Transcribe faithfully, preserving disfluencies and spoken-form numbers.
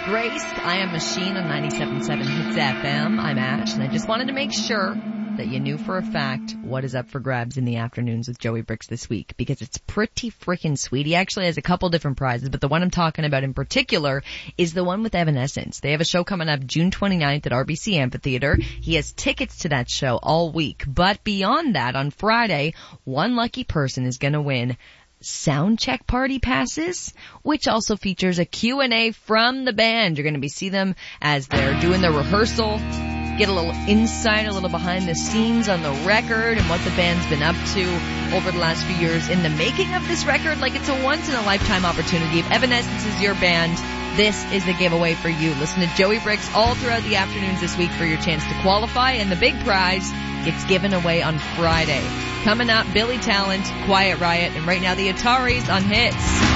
Grace. I Am Machine on ninety-seven point seven Hits F M. I'm Ash, and I just wanted to make sure that you knew for a fact what is up for grabs in the afternoons with Joey Bricks this week, because it's pretty freaking sweet. He actually has a couple different prizes, but the one I'm talking about in particular is the one with Evanescence. They have a show coming up June twenty-ninth at R B C Amphitheater. He has tickets to that show all week, but beyond that, on Friday, one lucky person is going to win Soundcheck Party passes, which also features a Q and A from the band. You're going to be see them as they're doing their rehearsal, get a little insight, a little behind the scenes on the record and what the band's been up to over the last few years in the making of this record. Like, it's a once-in-a-lifetime opportunity. If Evanescence is your band, this is the giveaway for you. Listen to Joey Bricks all throughout the afternoons this week for your chance to qualify, and the big prize gets given away on Friday. Coming up, Billy Talent, Quiet Riot, and right now the Ataris on Hits.